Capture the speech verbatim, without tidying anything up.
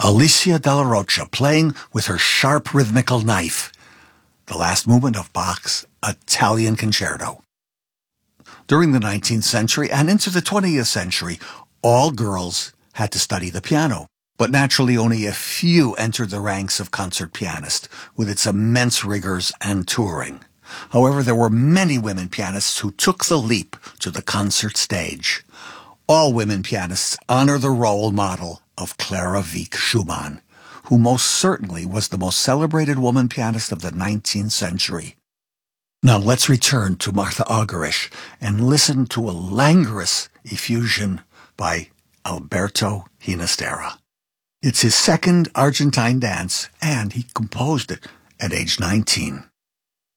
Alicia Della Rocha playing with her sharp rhythmical knife. The last movement of Bach's Italian Concerto. During the nineteenth century and into the twentieth century, all girls had to study the piano. But naturally, only a few entered the ranks of concert pianists, with its immense rigors and touring. However, there were many women pianists who took the leap to the concert stage. All women pianists honor the role model of Clara Wieck Schumann, who most certainly was the most celebrated woman pianist of the nineteenth century. Now let's return to Martha Argerich and listen to a languorous effusion by Alberto Ginastera. It's his second Argentine dance, and he composed it at age nineteen.